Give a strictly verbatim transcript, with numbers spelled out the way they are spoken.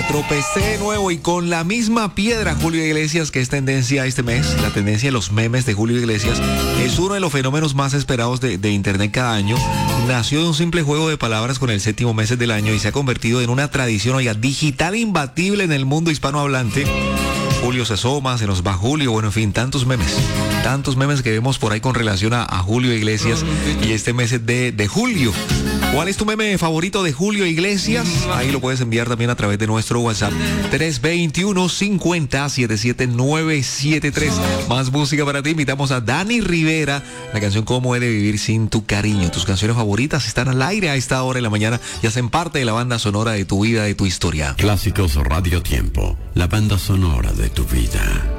Tropecé de nuevo y con la misma piedra. Julio Iglesias, que es tendencia este mes, la tendencia de los memes de Julio Iglesias, es uno de los fenómenos más esperados de, de internet cada año. Nació de un simple juego de palabras con el séptimo mes del año y se ha convertido en una tradición, oiga, digital imbatible en el mundo hispanohablante. Julio se asoma, se nos va Julio, bueno, en fin, tantos memes, tantos memes que vemos por ahí con relación a, a Julio Iglesias y este mes de, de julio. ¿Cuál es tu meme favorito de Julio Iglesias? Ahí lo puedes enviar también a través de nuestro WhatsApp tres dos uno, cincuenta, setenta y siete, novecientos setenta y tres. Más música para ti, invitamos a Dani Rivera, la canción Cómo he de vivir sin tu cariño. Tus canciones favoritas están al aire a esta hora de la mañana y hacen parte de la banda sonora de tu vida, de tu historia. Clásicos Radio Tiempo, la banda sonora de tu vida.